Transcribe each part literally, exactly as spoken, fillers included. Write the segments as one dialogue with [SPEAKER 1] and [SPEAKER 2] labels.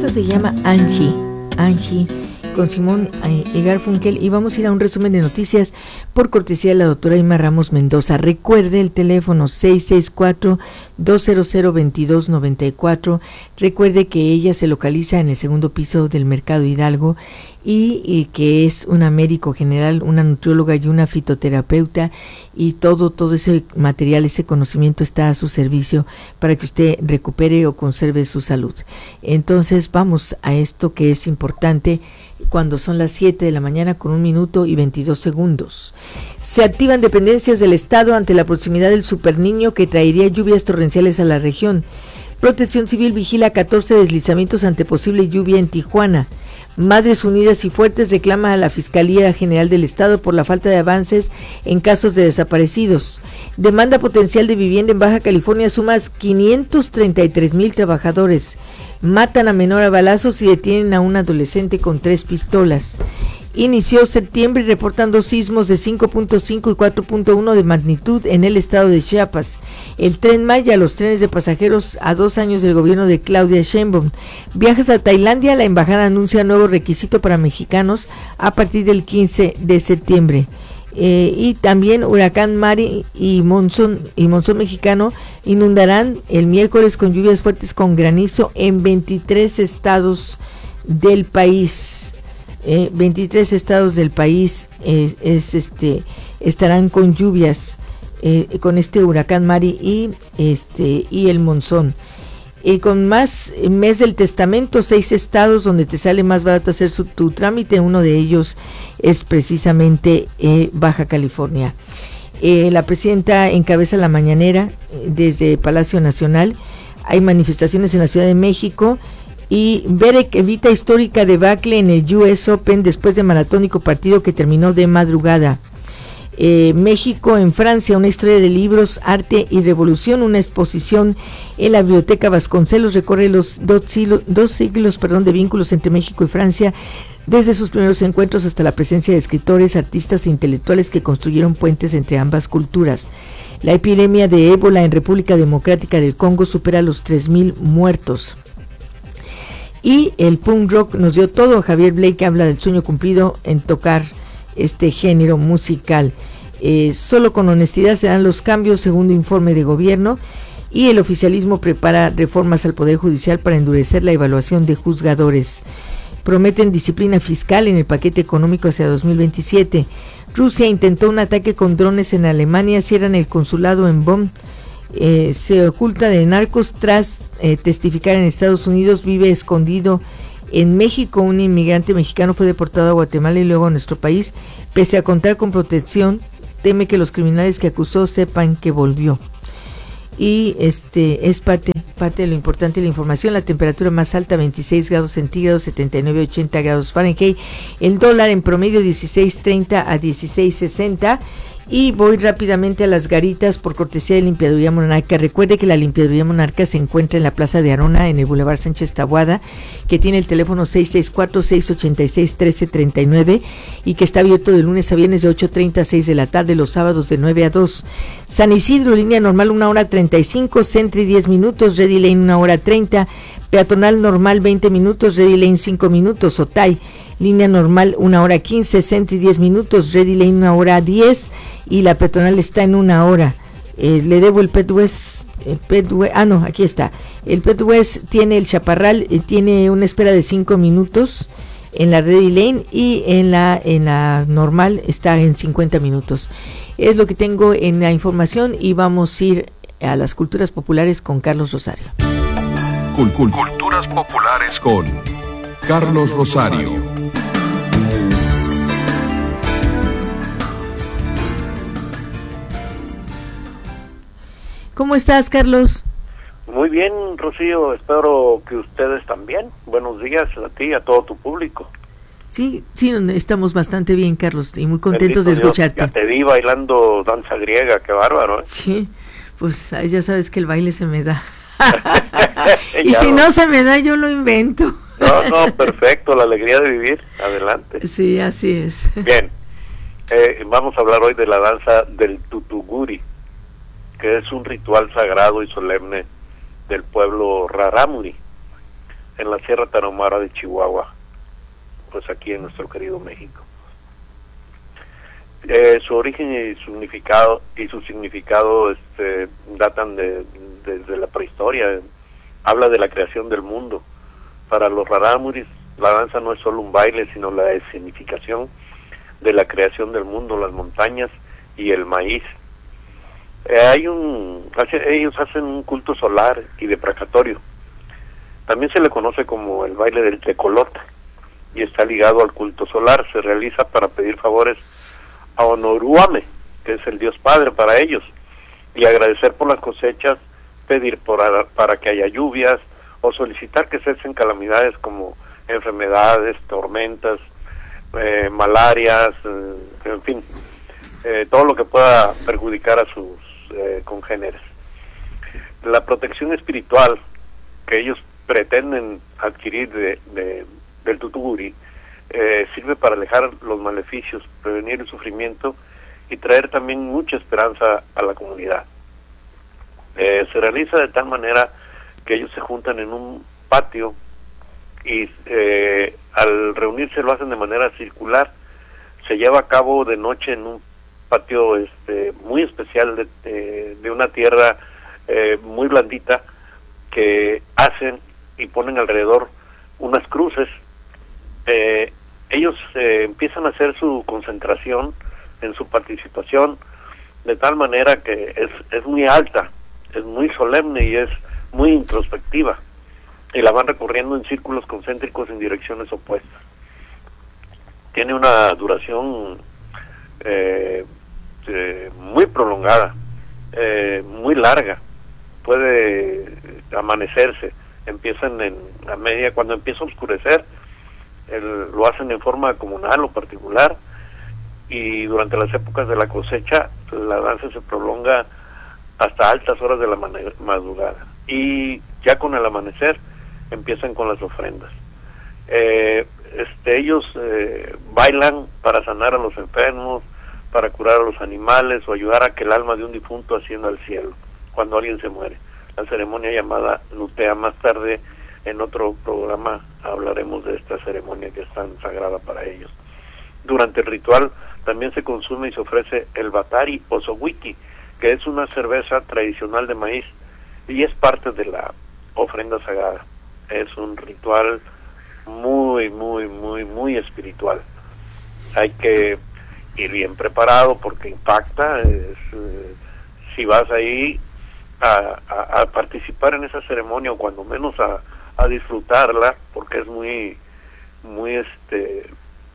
[SPEAKER 1] Esto se llama Angie, Angie, con Simón y Garfunkel, y vamos a ir a un resumen de noticias por cortesía de la doctora Ima Ramos Mendoza. Recuerde el teléfono seis seis cuatro, dos cero cero, dos dos nueve cuatro. Recuerde que ella se localiza en el segundo piso del Mercado Hidalgo y, y que es una médico general, una nutrióloga y una fitoterapeuta, y todo todo ese material, ese conocimiento está a su servicio para que usted recupere o conserve su salud. Entonces vamos a esto que es importante cuando son las siete de la mañana con un minuto y veintidós segundos. Se activan dependencias del Estado ante la proximidad del Superniño que traería lluvias torrenciales a la región. Protección Civil vigila catorce deslizamientos ante posible lluvia en Tijuana. Madres Unidas y Fuertes reclama a la Fiscalía General del Estado por la falta de avances en casos de desaparecidos. Demanda potencial de vivienda en Baja California suma quinientos treinta y tres mil trabajadores. Matan a menor a balazos y detienen a un adolescente con tres pistolas. Inició septiembre y reportan dos sismos de cinco punto cinco y cuatro punto uno de magnitud en el estado de Chiapas. El Tren Maya, los trenes de pasajeros a dos años del gobierno de Claudia Sheinbaum. Viajes a Tailandia, la embajada anuncia nuevo requisito para mexicanos a partir del quince de septiembre. Eh, y también huracán Mari y monzón y monzón mexicano inundarán el miércoles con lluvias fuertes con granizo en veintitrés estados del país. Eh, veintitrés estados del país eh, es este estarán con lluvias eh, con este huracán Mari y este y el monzón. Y con más mes del testamento, seis estados donde te sale más barato hacer su, tu trámite, uno de ellos es precisamente eh, Baja California. Eh, la presidenta encabeza la mañanera eh, desde Palacio Nacional. Hay manifestaciones en la Ciudad de México y Berek evita histórica debacle en el U S Open después de maratónico partido que terminó de madrugada. Eh, México en Francia, una historia de libros, arte y revolución, una exposición en la Biblioteca Vasconcelos recorre los dos siglos, dos siglos perdón, de vínculos entre México y Francia, desde sus primeros encuentros hasta la presencia de escritores, artistas e intelectuales que construyeron puentes entre ambas culturas. La epidemia de ébola en República Democrática del Congo supera los tres mil muertos. Y el punk rock nos dio todo. Javier Blake habla del sueño cumplido en tocar este género musical. Eh, solo con honestidad se dan los cambios, segundo informe de gobierno, y el oficialismo prepara reformas al Poder Judicial para endurecer la evaluación de juzgadores. Prometen disciplina fiscal en el paquete económico hacia dos mil veintisiete. Rusia intentó un ataque con drones en Alemania, cierran el consulado en Bonn. Eh, se oculta de narcos tras eh, testificar en Estados Unidos, vive escondido en México. Un inmigrante mexicano fue deportado a Guatemala y luego a nuestro país. Pese a contar con protección, teme que los criminales que acusó sepan que volvió. Y este es parte, parte de lo importante de la información. La temperatura más alta veintiséis grados centígrados, setenta y nueve a ochenta grados Fahrenheit. El dólar en promedio dieciséis treinta a dieciséis sesenta. Y voy rápidamente a las garitas por cortesía de Limpiaduría Monarca. Recuerde que la Limpiaduría Monarca se encuentra en la Plaza de Arona, en el Boulevard Sánchez Taboada, que tiene el teléfono seis seis cuatro, seis ocho seis, uno tres tres nueve y que está abierto de lunes a viernes de ocho treinta a seis de la tarde, los sábados de nueve a dos. San Isidro, línea normal una hora treinta y cinco, Sentry diez minutos, Ready Lane una hora treinta, peatonal normal veinte minutos, Ready Lane cinco minutos, Otay, línea normal una hora quince, Sentry diez minutos, Ready Lane una hora diez y la peatonal está en una hora. Eh, le debo el Pet West, el Pet West, ah no, aquí está. El Pet West tiene el Chaparral, eh, tiene una espera de cinco minutos en la Ready Lane y en la en la normal está en cincuenta minutos. Es lo que tengo en la información y vamos a ir a las culturas populares con Carlos Rosario.
[SPEAKER 2] Culturas populares con Carlos Rosario.
[SPEAKER 1] ¿Cómo estás, Carlos?
[SPEAKER 3] Muy bien, Rocío, espero que ustedes también. Buenos días a ti y a todo tu público.
[SPEAKER 1] Sí, sí, estamos bastante bien, Carlos, y muy contentos Bendito de escucharte.
[SPEAKER 3] Dios, ya te vi bailando danza griega, qué bárbaro, ¿eh?
[SPEAKER 1] Sí, pues ya sabes que el baile se me da. Y si no se me da, yo lo invento.
[SPEAKER 3] No, no, perfecto, la alegría de vivir, adelante.
[SPEAKER 1] Sí, así es.
[SPEAKER 3] Bien, eh, vamos a hablar hoy de la danza del tutuguri, que es un ritual sagrado y solemne del pueblo rarámuri. en la Sierra Tarahumara de Chihuahua, pues aquí en nuestro querido México. Eh, su origen y su significado y su significado este, datan de desde la prehistoria. Habla de la creación del mundo. Para los rarámuris, la danza no es solo un baile, sino la escenificación de la creación del mundo, las montañas y el maíz. Eh, hay un, hace, ellos hacen un culto solar y deprecatorio. También se le conoce como el baile del tecolote y está ligado al culto solar. Se realiza para pedir favores a Onoruame, que es el dios padre para ellos, y agradecer por las cosechas, pedir por, para que haya lluvias o solicitar que cesen calamidades como enfermedades, tormentas, eh, malarias, eh, en fin, eh, todo lo que pueda perjudicar a sus eh, congéneres. La protección espiritual que ellos pretenden adquirir de, de, del tutuguri eh, sirve para alejar los maleficios, prevenir el sufrimiento y traer también mucha esperanza a la comunidad. Eh, se realiza de tal manera que ellos se juntan en un patio y eh, al reunirse lo hacen de manera circular. Se lleva a cabo de noche en un patio este muy especial de, de, de una tierra eh, muy blandita, que hacen y ponen alrededor unas cruces. Eh, ellos eh, empiezan a hacer su concentración en su participación de tal manera que es, es muy alta, es muy solemne y es muy introspectiva, y la van recorriendo en círculos concéntricos en direcciones opuestas. Tiene una duración eh, eh, muy prolongada, eh, muy larga, puede amanecerse, empiezan en a media, cuando empieza a oscurecer, el, lo hacen en forma comunal o particular, y durante las épocas de la cosecha la danza se prolonga hasta altas horas de la madrugada, y ya con el amanecer empiezan con las ofrendas. Eh, este, ellos eh, bailan para sanar a los enfermos, para curar a los animales o ayudar a que el alma de un difunto ascienda al cielo cuando alguien se muere. La ceremonia llamada Nutea. Más tarde en otro programa hablaremos de esta ceremonia que es tan sagrada para ellos. Durante el ritual también se consume y se ofrece el batari o sowiki, que es una cerveza tradicional de maíz y es parte de la ofrenda sagrada. Es un ritual muy, muy, muy, muy espiritual. Hay que ir bien preparado porque impacta. Es, eh, si vas ahí a, a, a participar en esa ceremonia, o cuando menos a, a disfrutarla, porque es muy, muy, este,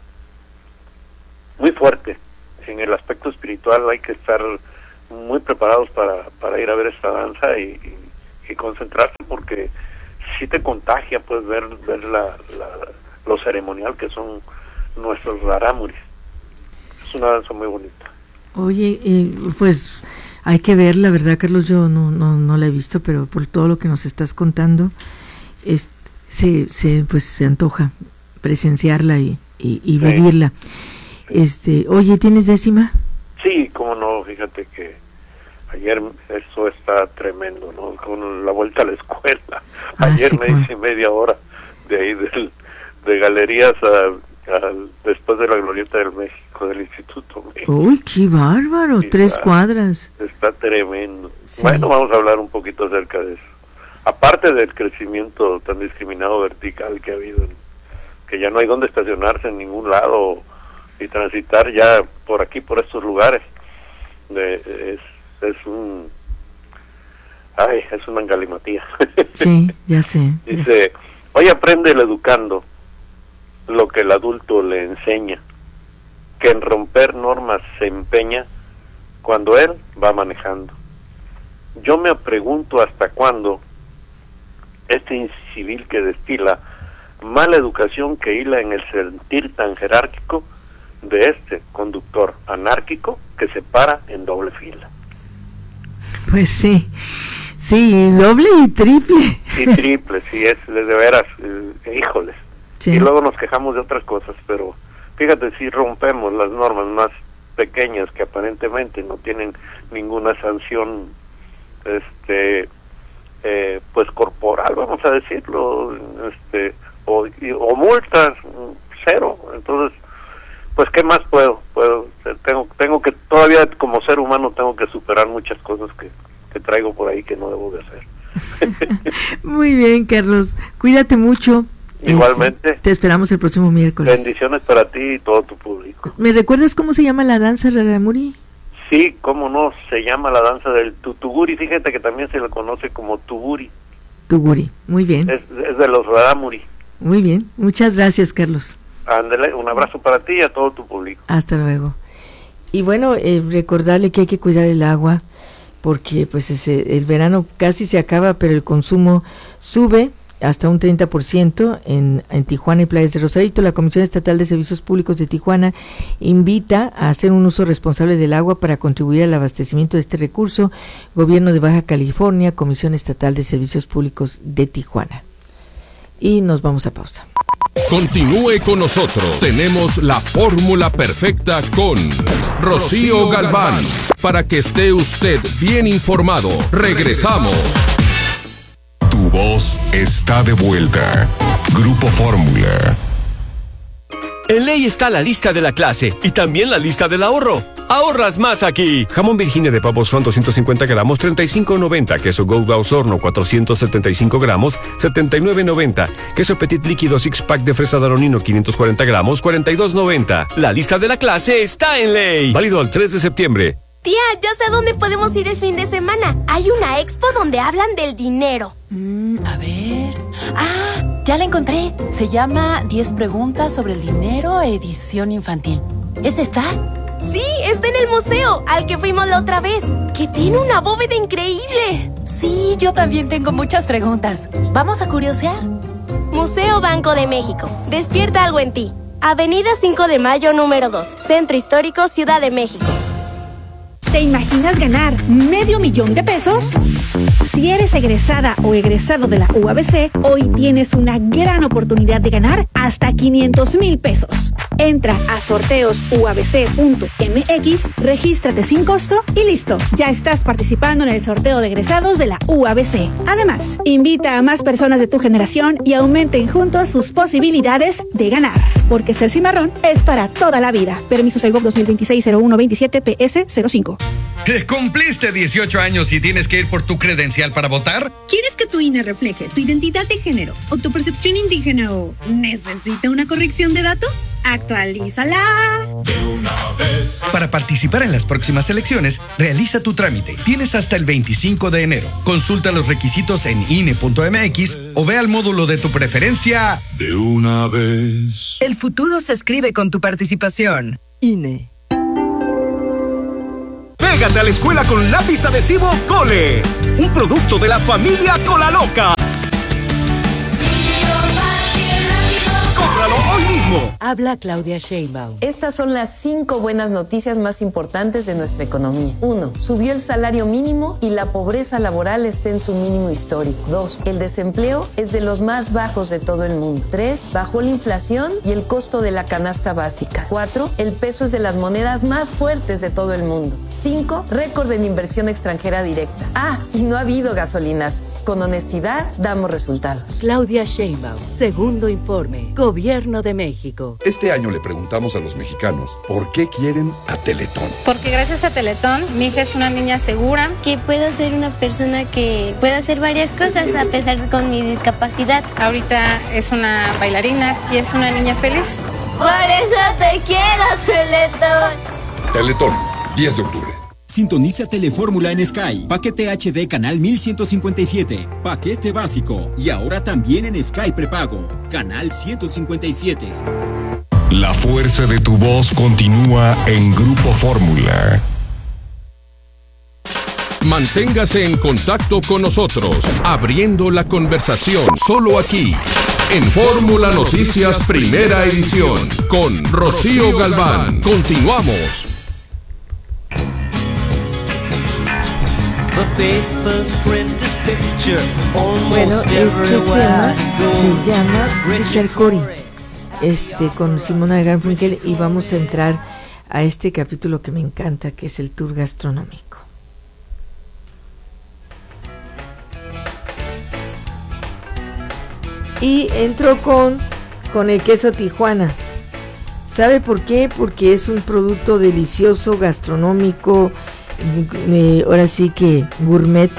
[SPEAKER 3] muy fuerte. En el aspecto espiritual hay que estar muy preparados para, para ir a ver esta danza y, y, y concentrarse, porque si te contagia, pues ver ver la, la, lo ceremonial que son nuestros rarámuris. Es una danza muy bonita.
[SPEAKER 1] Oye, eh, pues hay que verla, ¿verdad, Carlos? Yo no no no la he visto, pero por todo lo que nos estás contando, es, se se pues se antoja presenciarla y, y, y sí. vivirla. Este, oye, ¿tienes décima?
[SPEAKER 3] Sí, cómo no, fíjate que ayer eso está tremendo, ¿no? Con la vuelta a la escuela. Ah, ayer sí, me hice con... media hora de ahí del, de galerías a, a, después de la Glorieta del México, del Instituto México.
[SPEAKER 1] Uy, qué bárbaro, sí, tres está, cuadras.
[SPEAKER 3] Está tremendo. Sí. Bueno, vamos a hablar un poquito acerca de eso. Aparte del crecimiento tan discriminado vertical que ha habido, que ya no hay donde estacionarse en ningún lado y transitar ya por aquí, por estos lugares, de, es es un ay es una galimatía.
[SPEAKER 1] Sí, ya sé.
[SPEAKER 3] Dice, hoy aprende el educando lo que el adulto le enseña, que en romper normas se empeña cuando él va manejando. Yo me pregunto hasta cuándo este incivil que destila mala educación que hila en el sentir tan jerárquico de este conductor anárquico que se para en doble fila.
[SPEAKER 1] Pues sí, sí, doble y triple.
[SPEAKER 3] Y triple, sí, es de veras, eh, híjoles. Sí. Y luego nos quejamos de otras cosas, pero fíjate, si rompemos las normas más pequeñas que aparentemente no tienen ninguna sanción este eh, pues corporal, vamos a decirlo, este o, o multas, cero. Entonces, pues qué más puedo, puedo tengo tengo que todavía como ser humano tengo que superar muchas cosas que, que traigo por ahí que no debo de hacer.
[SPEAKER 1] Muy bien, Carlos, cuídate mucho.
[SPEAKER 3] Igualmente.
[SPEAKER 1] Te esperamos el próximo miércoles.
[SPEAKER 3] Bendiciones para ti y todo tu público.
[SPEAKER 1] ¿Me recuerdas cómo se llama la danza rarámuri?
[SPEAKER 3] Sí, cómo no, se llama la danza del tutuguri, fíjate que también se le conoce como tuguri.
[SPEAKER 1] Tuguri, muy bien.
[SPEAKER 3] Es, es de los rarámuri.
[SPEAKER 1] Muy bien, muchas gracias, Carlos.
[SPEAKER 3] Ándale, un abrazo para ti y a todo tu público.
[SPEAKER 1] Hasta luego. Y bueno, eh, recordarle que hay que cuidar el agua, porque pues ese, el verano casi se acaba, pero el consumo sube hasta un treinta por ciento en, en Tijuana y Playas de Rosarito. La Comisión Estatal de Servicios Públicos de Tijuana invita a hacer un uso responsable del agua para contribuir al abastecimiento de este recurso. Gobierno de Baja California, Comisión Estatal de Servicios Públicos de Tijuana. Y nos vamos a pausa.
[SPEAKER 2] Continúe con nosotros. Tenemos la fórmula perfecta con Rocío Galván. Para que esté usted bien informado. Regresamos.
[SPEAKER 4] Tu voz está de vuelta. Grupo Fórmula.
[SPEAKER 5] En Ley está la lista de la clase y también la lista del ahorro. ¡Ahorras más aquí! Jamón Virginia de pavo son doscientos cincuenta gramos, treinta y cinco noventa. Queso Go Gauss Horno, cuatrocientos setenta y cinco gramos, setenta y nueve noventa. Queso Petit líquido six pack de fresa Daronino, quinientos cuarenta gramos, cuarenta y dos noventa. La lista de la clase está en Ley. Válido al tres de septiembre.
[SPEAKER 6] Tía, yo sé dónde podemos ir el fin de semana. Hay una expo donde hablan del dinero.
[SPEAKER 7] Mm, a ver... ¡Ah! Ya la encontré. Se llama diez preguntas sobre el dinero, edición infantil. ¿Es esta?
[SPEAKER 6] Sí, está en el museo, al que fuimos la otra vez, que tiene una bóveda increíble.
[SPEAKER 7] Sí, yo también tengo muchas preguntas. ¿Vamos a curiosear?
[SPEAKER 6] Museo Banco de México. Despierta algo en ti. Avenida cinco de mayo, número dos. Centro Histórico, Ciudad de México.
[SPEAKER 8] ¿Te imaginas ganar medio millón de pesos? Si eres egresada o egresado de la U A B C, hoy tienes una gran oportunidad de ganar hasta quinientos mil pesos. Entra a sorteos u a b c punto m x, regístrate sin costo y listo. Ya estás participando en el sorteo de egresados de la U A B C. Además, invita a más personas de tu generación y aumenten juntos sus posibilidades de ganar. Porque ser cimarrón es para toda la vida. Permiso Segov dos mil veintiséis cero uno veintisiete P S cero cinco.
[SPEAKER 9] ¿Cumpliste dieciocho años y tienes que ir por tu credencial para votar?
[SPEAKER 10] ¿Quieres que tu I N E refleje tu identidad de género o tu percepción indígena o necesita una corrección de datos? ¡Actualízala!
[SPEAKER 9] De una vez. Para participar en las próximas elecciones, realiza tu trámite. Tienes hasta el veinticinco de enero. Consulta los requisitos en I N E punto m x o ve al módulo de tu preferencia.
[SPEAKER 4] De una vez.
[SPEAKER 11] El futuro se escribe con tu participación. I N E.
[SPEAKER 12] Pégate a la escuela con lápiz adhesivo Cole, un producto de la familia Cola Loca. ¡Cómpralo hoy mismo!
[SPEAKER 13] Habla Claudia Sheinbaum.
[SPEAKER 14] Estas son las cinco buenas noticias más importantes de nuestra economía. Uno, subió el salario mínimo y la pobreza laboral está en su mínimo histórico. Dos, el desempleo es de los más bajos de todo el mundo. Tres, bajó la inflación y el costo de la canasta básica. Cuatro, el peso es de las monedas más fuertes de todo el mundo. Cinco, récord en inversión extranjera directa. Ah, y no ha habido gasolinazos. Con honestidad, damos resultados.
[SPEAKER 13] Claudia Sheinbaum, segundo informe. Gobierno de México.
[SPEAKER 4] Este año le preguntamos a los mexicanos por qué quieren a Teletón.
[SPEAKER 15] Porque gracias a Teletón, mi hija es una niña segura.
[SPEAKER 16] Que puedo ser una persona que pueda hacer varias cosas a pesar de con mi discapacidad.
[SPEAKER 15] Ahorita es una bailarina y es una niña feliz.
[SPEAKER 16] Por eso te quiero, Teletón.
[SPEAKER 4] Teletón, diez de octubre.
[SPEAKER 17] Sintoniza Telefórmula en Sky. Paquete H D canal mil ciento cincuenta y siete. Paquete básico. Y ahora también en Sky prepago. Canal ciento cincuenta y siete.
[SPEAKER 4] La fuerza de tu voz continúa en Grupo Fórmula.
[SPEAKER 2] Manténgase en contacto con nosotros, abriendo la conversación solo aquí, en Fórmula Noticias Primera Edición, con Rocío Galván. Continuamos.
[SPEAKER 1] Bueno, este tema se llama Richard Cory, este, con Simona Garfunkel, y vamos a entrar a este capítulo que me encanta, que es el tour gastronómico. y entro con, con el queso Tijuana. ¿Sabe por qué? Porque es un producto delicioso, gastronómico, eh, ahora sí que gourmet.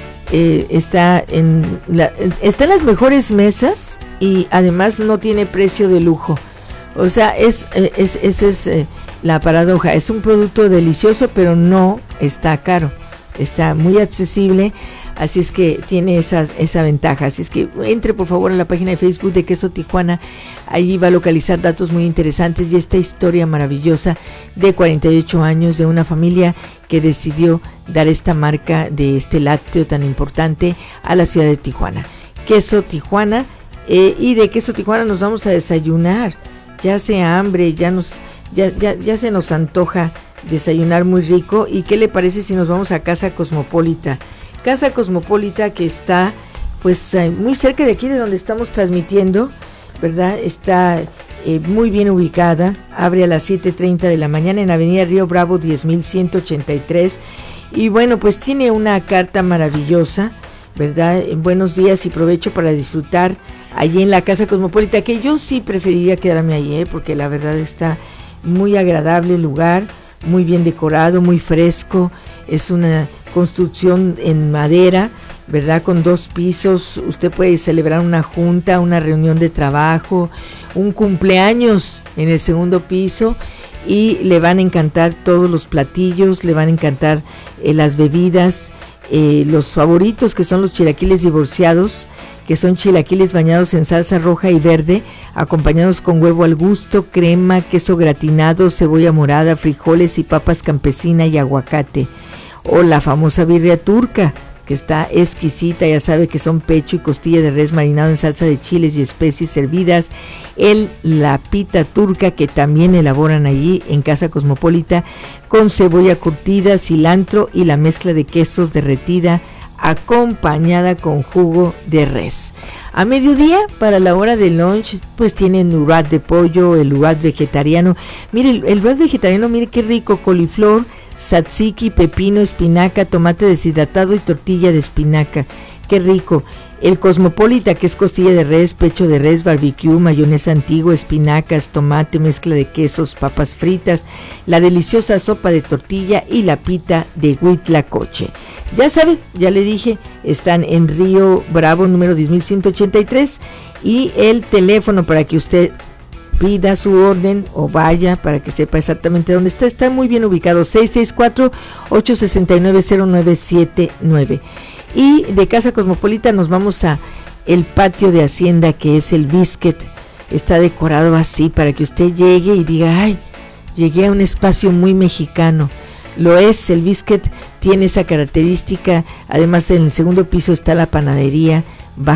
[SPEAKER 1] Eh, está en la, está en las mejores mesas y además no tiene precio de lujo. O sea, es es esa es, es eh, la paradoja. Es un producto delicioso, pero no está caro. Está muy accesible, así es que tiene esas, esa ventaja. Así es que entre por favor a la página de Facebook de Queso Tijuana. Allí va a localizar datos muy interesantes y esta historia maravillosa de cuarenta y ocho años de una familia que decidió dar esta marca de este lácteo tan importante a la ciudad de Tijuana. Queso Tijuana, eh, y de Queso Tijuana nos vamos a desayunar. Ya hace hambre, ya nos ya, ya, ya se nos antoja desayunar muy rico. ¿Y qué le parece si nos vamos a Casa Cosmopolita? Casa Cosmopolita, que está pues muy cerca de aquí de donde estamos transmitiendo, ¿verdad? Está eh, muy bien ubicada. Abre a las siete treinta de la mañana en Avenida Río Bravo diez mil ciento ochenta y tres. Y bueno, pues tiene una carta maravillosa, ¿verdad? Buenos días y provecho para disfrutar allí en la Casa Cosmopolita, que yo sí preferiría quedarme allí, ¿eh? Porque la verdad está muy agradable el lugar, muy bien decorado, muy fresco. Es una construcción en madera, ¿verdad? Con dos pisos. Usted puede celebrar una junta, una reunión de trabajo, un cumpleaños en el segundo piso y le van a encantar todos los platillos, le van a encantar eh, las bebidas, eh, los favoritos, que son los chilaquiles divorciados, que son chilaquiles bañados en salsa roja y verde, acompañados con huevo al gusto, crema, queso gratinado, cebolla morada, frijoles y papas campesina y aguacate. O la famosa birria turca, que está exquisita, ya sabe que son pecho y costilla de res marinado en salsa de chiles y especies servidas. El la pita turca, que también elaboran allí en Casa Cosmopolita, con cebolla curtida, cilantro y la mezcla de quesos derretida, acompañada con jugo de res. A mediodía, para la hora del lunch, pues tienen urat de pollo, el urat vegetariano. Mire, el, el urat vegetariano, mire qué rico, coliflor, tzatziki, pepino, espinaca, tomate deshidratado y tortilla de espinaca. Qué rico. El Cosmopolita, que es costilla de res, pecho de res, barbecue, mayonesa antigua, espinacas, tomate, mezcla de quesos, papas fritas, la deliciosa sopa de tortilla y la pita de huitlacoche. Ya saben, ya le dije, están en Río Bravo número diez mil ciento ochenta y tres, y el teléfono para que usted pida su orden o vaya para que sepa exactamente dónde está. Está muy bien ubicado, seis seis cuatro, ocho seis nueve, cero nueve siete nueve. Y de Casa Cosmopolita nos vamos a el patio de Hacienda, que es el Biscuit. Está decorado así para que usted llegue y diga, ay, llegué a un espacio muy mexicano. Lo es, el Biscuit tiene esa característica. Además, en el segundo piso está la panadería.